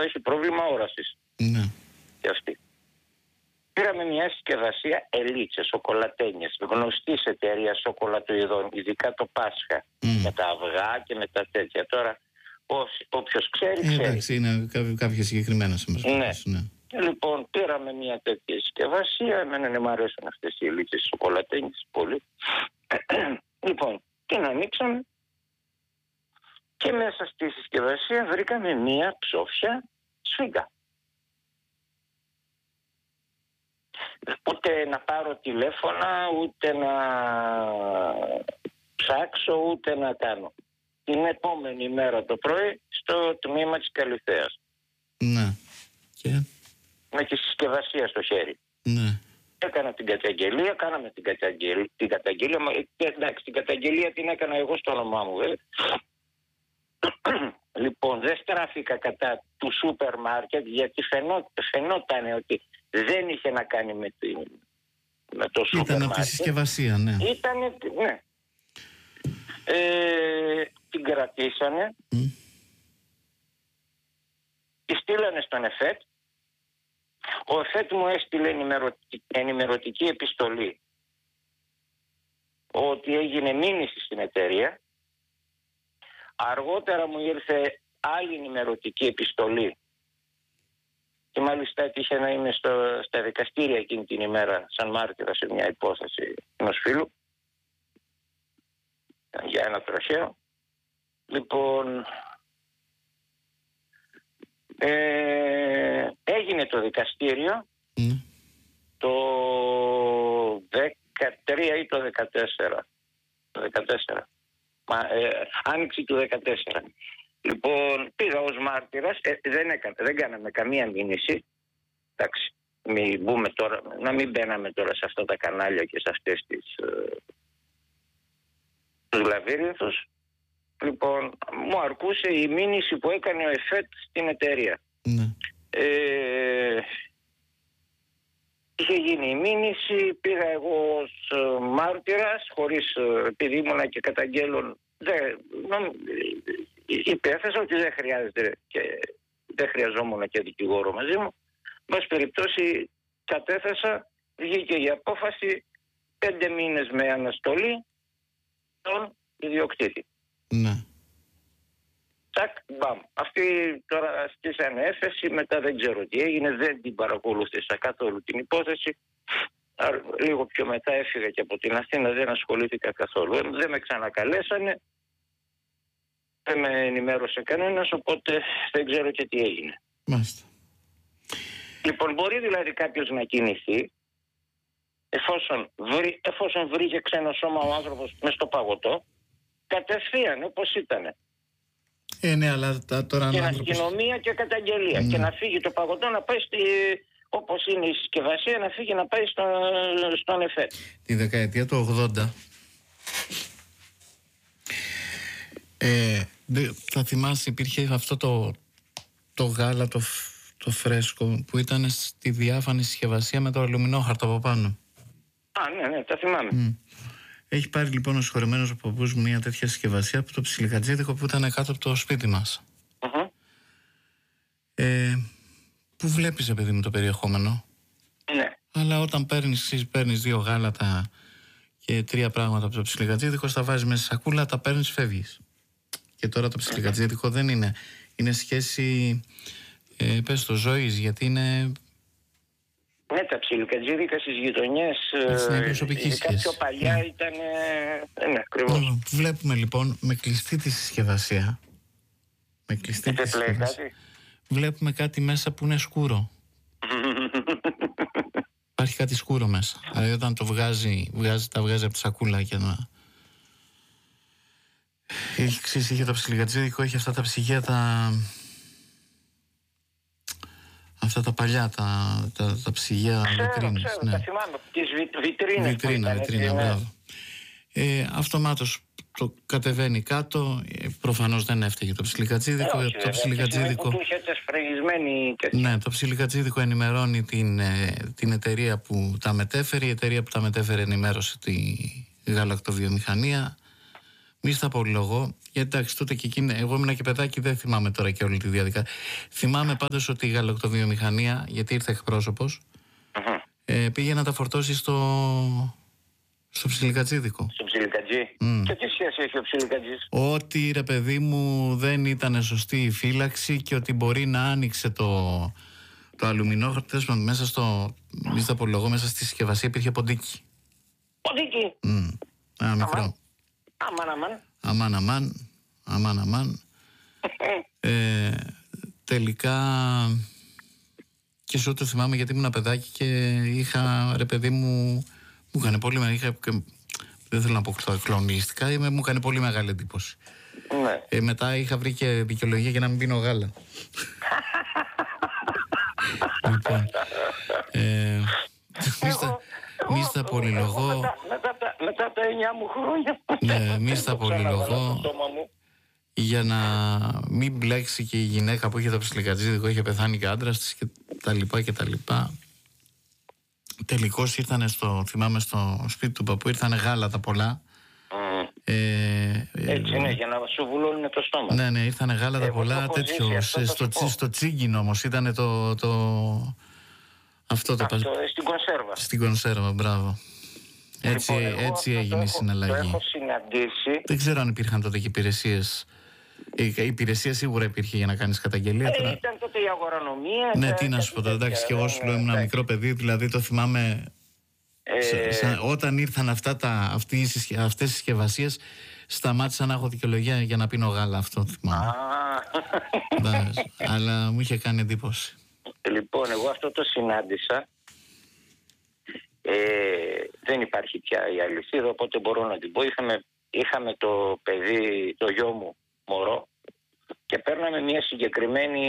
έχει πρόβλημα όρασης. Ναι. Και αυτή. Πήραμε μια συσκευασία Ελίτσε, σοκολατένιες, γνωστής εταιρεία σοκολατοειδών, ειδικά το Πάσχα, με τα αυγά και με τα τέτοια. Τώρα, όποιος ξέρει, ξέρει. Εντάξει, είναι κάποια συγκεκριμένα σήμερα. Ναι. Λοιπόν, πήραμε μια τέτοια συσκευασία. Εμένα μου αρέσουν αυτές οι Ελίτσες σοκολατένιες πολύ. Λοιπόν, την ανοίξαμε και μέσα στη συσκευασία βρήκαμε μια ψόφια σφίγγα. Ούτε να πάρω τηλέφωνα, ούτε να ψάξω, ούτε να κάνω. Την επόμενη μέρα το πρωί στο τμήμα της Καλυθέας. Ναι. Και... με τη συσκευασία στο χέρι. Ναι. Έκανα την καταγγελία, κάναμε την καταγγελία. Εντάξει, την καταγγελία την έκανα εγώ στο όνομά μου, Λοιπόν, δεν στράφηκα κατά του σούπερ μάρκετ, γιατί φαινόταν ότι δεν είχε να κάνει με το σούπερ μάρκετ. Ήταν από τη συσκευασία, ναι. Ήτανε, ναι. Την κρατήσανε, τη στείλανε στον ΕΦΕΤ. Ο ΕΦΕΤ μου έστειλε ενημερωτική επιστολή ότι έγινε μήνυση στην εταιρεία. Αργότερα μου ήρθε άλλη ενημερωτική επιστολή και μάλιστα έτυχε να είμαι στα δικαστήρια εκείνη την ημέρα σαν μάρτυρα σε μια υπόθεση ενός φίλου για ένα τροχαίο. Λοιπόν, έγινε το δικαστήριο το 13 ή το 14. Άνοιξη του 14. Λοιπόν, πήγα ως μάρτυρας, δεν κάναμε καμία μήνυση. Εντάξει, να μην μπαίναμε τώρα σε αυτά τα κανάλια και σε αυτές τους λαβύρινθους. Λοιπόν, μου αρκούσε η μήνυση που έκανε ο ΕΦΕΤ στην εταιρεία. Ναι. Είχε γίνει η μήνυση, πήγα εγώ ως μάρτυρας, χωρίς, επειδή ήμουνα και καταγγέλων, υπέθεσα ότι δεν χρειάζεται και δεν χρειαζόμουν και δικηγόρο μαζί μου. Μπας περιπτώσει κατέθεσα, βγήκε η απόφαση 5 μήνες με αναστολή τον ιδιοκτήτη. Ναι. Τακ, μπαμ. Αυτοί τώρα στήσανε έφεση, μετά δεν ξέρω τι έγινε, δεν την παρακολούθησα καθόλου την υπόθεση. Λίγο πιο μετά έφυγα και από την Αθήνα, δεν ασχολήθηκα καθόλου. Δεν με ξανακαλέσανε, δεν με ενημέρωσε κανένας, οπότε δεν ξέρω και τι έγινε. Μάλιστα. Λοιπόν, μπορεί δηλαδή κάποιος να κινηθεί, εφόσον βρήκε ξένο σώμα ο άνθρωπος μες στο παγωτό, κατευθείαν όπως ήτανε. Ναι, αλλά τώρα και αστυνομία και καταγγελία. Και να φύγει το παγωτό να πάει όπως είναι η συσκευασία, να φύγει να πάει στον ΕΦΕΤ. Τη δεκαετία του 80 θα θυμάσαι, υπήρχε αυτό το γάλα το φρέσκο που ήταν στη διάφανη συσκευασία με το αλουμινόχαρτο από πάνω. Ναι, τα θυμάμαι. Έχει πάρει λοιπόν ο συγχωρεμένος ο παππούς μου μια τέτοια συσκευασία από το ψιλικατζίδικο που ήταν κάτω από το σπίτι μας. Που βλέπεις, παιδί μου, το περιεχόμενο. Ναι. Αλλά όταν παίρνεις 2 γάλατα και 3 πράγματα από το ψιλικατζίδικο, τα βάζεις μέσα στη σακούλα, τα παίρνεις, φεύγεις. Και τώρα το ψιλικατζίδικο δεν είναι σχέση πες το ζωής, γιατί είναι... Ναι, τα ψιλικατζίδικα στις γειτονιές πιο παλιά ήταν... Ναι, ακριβώς. Βλέπουμε λοιπόν με κλειστή τη συσκευασία, βλέπουμε κάτι μέσα που είναι σκούρο. Υπάρχει κάτι σκούρο μέσα. Δηλαδή όταν το τα βγάζει από τη σακούλα και να... Είχε το ψιλικατζίδικο, έχει αυτά τα ψυγεία αυτά τα παλιά, τα ψυγεία βιτρίνες. Ξέρω, τα θυμάμαι, τις βιτρίνες. Βιτρίνα, μπράβο. Αυτομάτως το κατεβαίνει κάτω, προφανώς δεν έφταιγε το ψιλικατζίδικο. Το ψιλικατζίδικο... Ναι, το ψιλικατζίδικο ενημερώνει την εταιρεία που τα μετέφερε. Η εταιρεία που τα μετέφερε ενημέρωσε τη γαλακτοβιομηχανία. Μη στα πολυλογώ, γιατί εντάξει, τότε και εκείνη, εγώ ήμουν και παιδάκι, δεν θυμάμαι τώρα και όλη τη διαδικασία. Θυμάμαι πάντως ότι η γαλακτοβιομηχανία, γιατί ήρθε εκπρόσωπος, πήγε να τα φορτώσει στο Ψιλικατζίδικο. Στο Ψιλικατζή. Και τι σχέση έχει ο Ψιλικατζής? Ότι ρε παιδί μου δεν ήταν σωστή η φύλαξη και ότι μπορεί να άνοιξε το αλουμινόχαρτο μέσα στο. Μη στα πολυλογώ, μέσα στη συσκευασία υπήρχε ποντίκι. Ποντίκι. Ένα μικρό. Αμάν. Τελικά και σε ό,τι θυμάμαι, γιατί ήμουν παιδάκι και είχα, ρε παιδί μου έκανε πολύ μεγάλη, δεν θέλω να πω κλονιστικά, μου έκανε πολύ μεγάλη εντύπωση. Μετά είχα βρει και δικαιολογία για να μην πίνω γάλα. Λοιπόν, μη στα πολυλογώ. Μετά τα 9 μου χρόνια. Ναι, μη στα πολυλογώ. Για να μην μπλέξει και η γυναίκα που είχε το Ψιλικατζίδικο, είχε πεθάνει και άντρας της και τα λοιπά και τα λοιπά. Τελικώς ήρθανε θυμάμαι στο σπίτι του παππού, ήρθανε γάλατα πολλά. Έτσι είναι, για να σου βουλώνουν το στόμα. Ναι, ήρθανε γάλατα πολλά, τέτοιο. Στο τσίγκινο όμως ήτανε αυτό στην κονσέρβα. Στην κονσέρβα, μπράβο. Έτσι έγινε η συναλλαγή. Το έχω συναντήσει. Δεν ξέρω αν υπήρχαν τότε και υπηρεσίες. Η υπηρεσία σίγουρα υπήρχε για να κάνεις καταγγελία. Ήταν τότε η αγορανομία. Ναι, τι να σου πω τώρα, εντάξει, και εγώ σου λέω ήμουν ένα μικρό παιδί, δηλαδή το θυμάμαι. Όταν ήρθαν αυτές οι συσκευασίες, σταμάτησα να έχω δικαιολογία για να πίνω γάλα, αυτό θυμάμαι. Αλλά μου είχε κάνει εντύπωση. Λοιπόν, εγώ αυτό το συνάντησα. Δεν υπάρχει πια η αλυσίδα, οπότε μπορώ να την πω. Είχαμε το παιδί, το γιο μου μωρό, και παίρναμε μια συγκεκριμένη,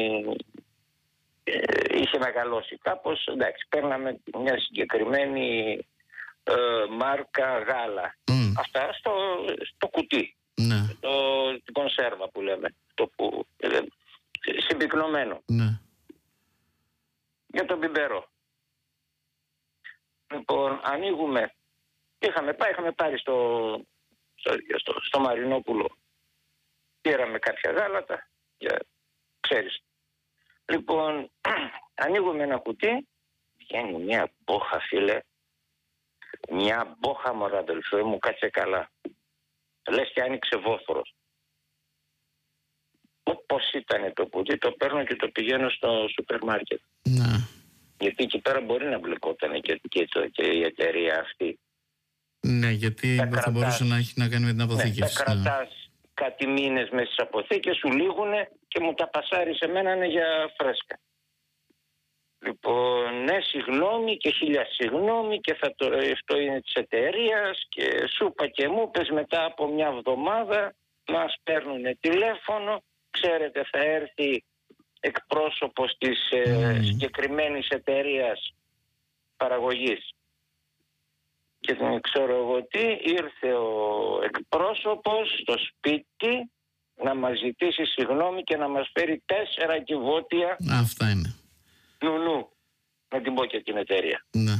είχε μεγαλώσει κάπως, εντάξει, παίρναμε μια συγκεκριμένη μάρκα γάλα. Αυτά στο κουτί, την κονσέρβα που λέμε, συμπυκνωμένο. Για τον πιπερό. Λοιπόν, ανοίγουμε. Είχαμε πάρει στο Μαρινόπουλο. Πήραμε κάποια γάλατα. Ξέρεις. Λοιπόν, ανοίγουμε ένα κουτί. Βγαίνει μια μπόχα, φίλε. Μια μπόχα, μωρά, αδελφέ μου, κάτσε καλά. Λες και άνοιξε βόθρος. Όπως ήταν το κουτί, το παίρνω και το πηγαίνω στο σούπερ μάρκετ. Γιατί εκεί πέρα μπορεί να μπλεκόταν και η εταιρεία αυτή. Ναι, γιατί δεν θα μπορούσε να έχει να κάνει με την αποθήκευση. Τα κρατάς κάτι μήνες μέσα στις αποθήκες, σου λήγουνε και μου τα πασάρει σε μένα, είναι για φρέσκα. Λοιπόν, ναι, συγγνώμη και χίλια συγγνώμη και αυτό είναι της εταιρείας και σούπα και μου πες, μετά από μια εβδομάδα μας παίρνουν τηλέφωνο, ξέρετε θα έρθει εκπρόσωπος της συγκεκριμένης εταιρείας παραγωγής. Και δεν ξέρω εγώ τι, ήρθε ο εκπρόσωπος στο σπίτι να μας ζητήσει συγγνώμη και να μας φέρει 4 κυβότια. Αυτά είναι. Νουνού, να την πω και την εταιρεία. Ναι.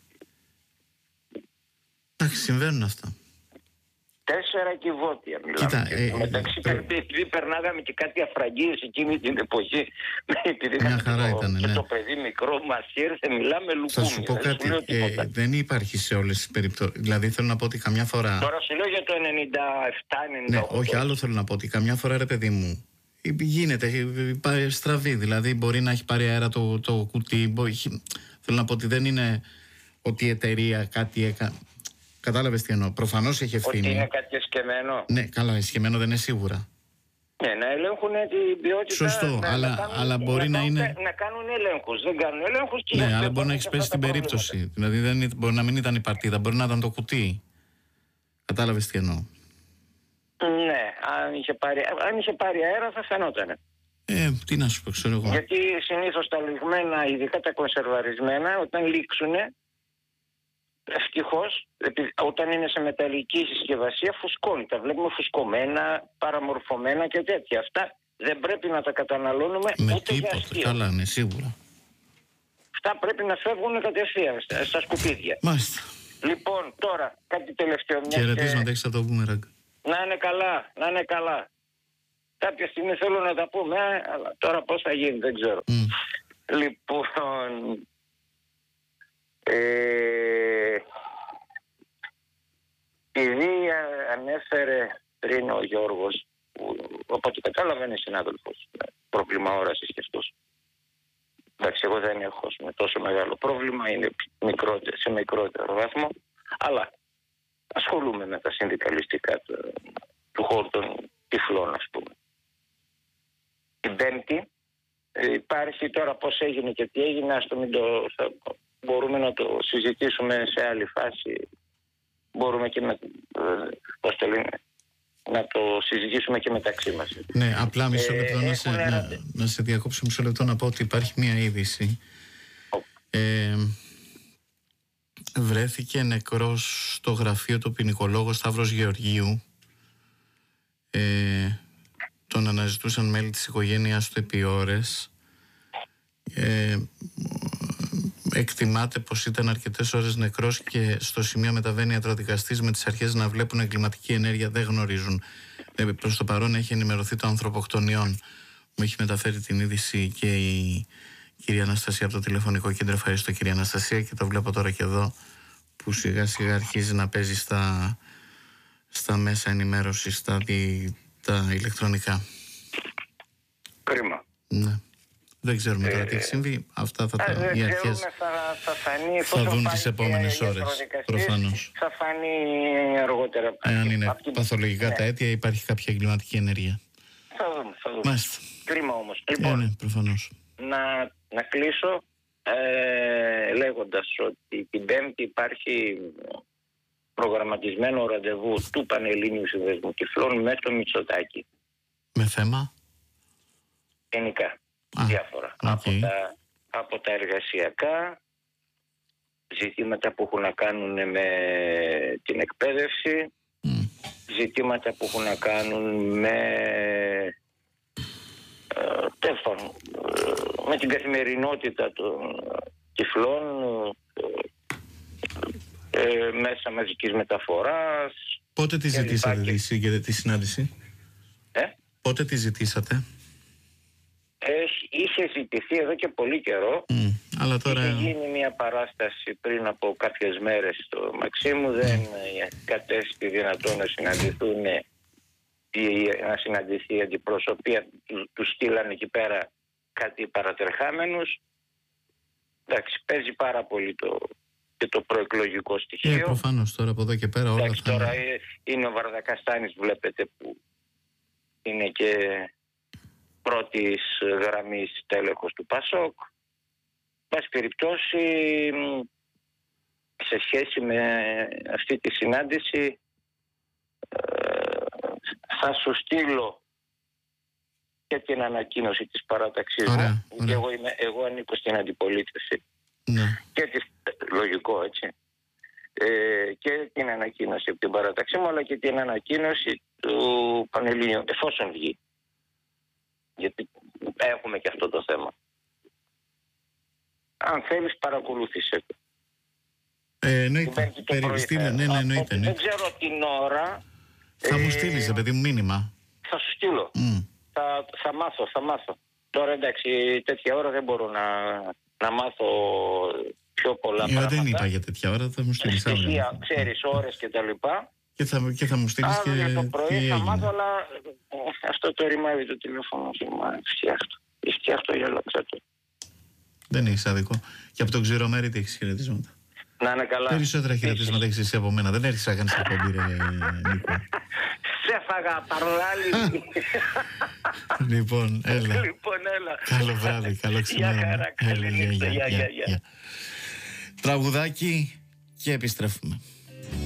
Εντάξει, συμβαίνουν αυτά. 4 κυβότια μιλάμε. Μεταξύ επειδή περνάγαμε και κάτι αφραγγείες εκείνη την εποχή. Μια χαρά ήταν, και το παιδί μικρό μας ήρθε, μιλάμε λουκούμι. Θα σου πω κάτι, δεν υπάρχει σε όλες τις περιπτώσεις. Δηλαδή θέλω να πω ότι καμιά φορά. Τώρα σου λέω για το 97-98. Ναι, όχι, άλλο θέλω να πω ότι καμιά φορά, ρε παιδί μου, γίνεται στραβή. Δηλαδή μπορεί να έχει πάρει αέρα το κουτί. Θέλω να πω ότι δεν είναι ότι η εταιρεία κάτι έκανε. Κατάλαβες τι εννοώ. Προφανώς έχει ευθύνη. Ότι είναι κάτι εσκεμμένο. Ναι, καλά, εσκεμμένο δεν είναι σίγουρα. Ναι, να ελέγχουν την ποιότητα. Σωστό, αλλά μπορεί να είναι. Να κάνουν ελέγχους. Δεν κάνουν ελέγχους και. Ναι, αλλά μπορεί να έχει πέσει την περίπτωση. Δηλαδή μπορεί να μην ήταν η παρτίδα, μπορεί να ήταν το κουτί. Κατάλαβες τι εννοώ. Ναι, αν είχε πάρει αέρα θα φαινότανε. Τι να σου πω, ξέρω εγώ. Γιατί συνήθως τα λιγμένα, ειδικά τα κονσερβαρισμένα, όταν λήξουνε, ευτυχώς, όταν είναι σε μεταλλική συσκευασία, φουσκώνει. Τα βλέπουμε φουσκωμένα, παραμορφωμένα και τέτοια. Αυτά δεν πρέπει να τα καταναλώνουμε με ούτε τίποτα, για αστείο. Καλά, ναι, σίγουρα. Αυτά πρέπει να φεύγουν κατευθείαν στα σκουπίδια. Μάλιστα. Λοιπόν, τώρα κάτι τελευταίο. Χαιρετίσματα, έχεις από το Boomerang. Να είναι καλά, να είναι καλά. Κάποια στιγμή θέλω να τα πούμε, αλλά τώρα πώς θα γίνει δεν ξέρω. Λοιπόν, επειδή ανέφερε πριν ο Γιώργος, που οπότε κατάλαβε είναι συνάδελφος, πρόβλημα όρασης και αυτός. Εντάξει, εγώ δεν έχω με τόσο μεγάλο πρόβλημα, είναι σε μικρότερο βαθμό, αλλά ασχολούμαι με τα συνδικαλιστικά του χώρου των τυφλών, ας πούμε. Την Πέμπτη υπάρχει τώρα πώς έγινε και τι έγινε, μπορούμε να το συζητήσουμε σε άλλη φάση. Μπορούμε και να το συζητήσουμε και μεταξύ μας. Ναι, απλά μισό λεπτό να σε διακόψω μισό λεπτό να πω ότι υπάρχει μια είδηση. Βρέθηκε νεκρός στο γραφείο του ποινικολόγου Σταύρος Γεωργίου. Τον αναζητούσαν μέλη της οικογένειας του επί ώρες. Εκτιμάται πως ήταν αρκετές ώρες νεκρός και στο σημείο μεταβαίνει ιατροδικαστής με τις αρχές να βλέπουν εγκληματική ενέργεια, δεν γνωρίζουν. Προς το παρόν έχει ενημερωθεί το ανθρωποκτονιών. Μου έχει μεταφέρει την είδηση και η κυρία Αναστασία από το τηλεφωνικό κέντρο. Ευχαριστώ κυρία Αναστασία, και το βλέπω τώρα και εδώ που σιγά σιγά αρχίζει να παίζει στα μέσα ενημέρωσης, τα ηλεκτρονικά. Κρίμα. Ναι. Δεν ξέρουμε τώρα τι έχει συμβεί. Αυτά οι αρχές θα δουν τις επόμενες ώρες. Προφανώς. Θα φανεί αργότερα. Εάν είναι παθολογικά τα αίτια, υπάρχει κάποια εγκληματική ενέργεια. Θα δούμε. Μάλιστα. Κρίμα όμως. Λοιπόν, ναι, προφανώς. Να κλείσω λέγοντας ότι την Πέμπτη υπάρχει προγραμματισμένο ραντεβού του Πανελλήνιου Συνδέσμου Τυφλών με το Μητσοτάκη. Με θέμα? Γενικά. Διάφορα. Από τα εργασιακά, ζητήματα που έχουν να κάνουν με την εκπαίδευση, ζητήματα που έχουν να κάνουν με την καθημερινότητα των τυφλών, μέσα μαζικής μεταφοράς. Πότε τη ζητήσατε τη συνάντηση? Πότε τη ζητήσατε? Είχε ζητηθεί εδώ και πολύ καιρό. Αλλά τώρα... Είχε γίνει μια παράσταση πριν από κάποιες μέρες στο Μαξίμου. Δεν κατέστη δυνατόν να συναντηθεί η αντιπροσωπεία. Του στείλανε εκεί πέρα κάτι παρατερχάμενους. Εντάξει, παίζει πάρα πολύ και το προεκλογικό στοιχείο. Προφανώς τώρα από εδώ και πέρα όλα θα... Τώρα είναι ο Βαρδακαστάνης, βλέπετε, που είναι και πρώτης γραμμής τέλεχος του ΠΑΣΟΚ. Πάση περιπτώσει, σε σχέση με αυτή τη συνάντηση, θα σου στείλω και την ανακοίνωση της παράταξής μου. Και εγώ ανήκω στην αντιπολίτευση. Ναι. Και λογικό, έτσι. Και την ανακοίνωση από την παράταξή μου, αλλά και την ανακοίνωση του Πανελλήνιου, εφόσον βγει. Γιατί έχουμε και αυτό το θέμα. Αν θέλεις, παρακολούθησε το. Εννοείται. Εννοείται. Δεν ξέρω την ώρα. Θα μου στείλεις, παιδί μου, μήνυμα. Θα σου στείλω. Θα μάθω. Τώρα εντάξει, τέτοια ώρα δεν μπορώ να μάθω πιο πολλά πράγματα. Δεν είπα για τέτοια ώρα, θα μου στείλεις αύριο. Στοιχεία, ξέρεις, ώρες και τα λοιπά. Και θα μου στείλεις και αύριο το πρωί θα μάθω, αλλά αυτό το ρημάδι το τηλέφωνο φτιάχτω για λατσάτο. Δεν έχεις άδικο. Και από τον Ξηρομέρη έχεις χαιρετίσματα. Να είναι καλά. Περισσότερα χαιρετίσματα έχεις εσύ από μένα. Δεν έρχεσαι να κάνεις εκπομπή, ρε Νίκο. Σε έφαγα παρολάλι. Λοιπόν, έλα. Καλό βράδυ, καλό ξημέρωμα. Τραγουδάκι και επιστρέφουμε.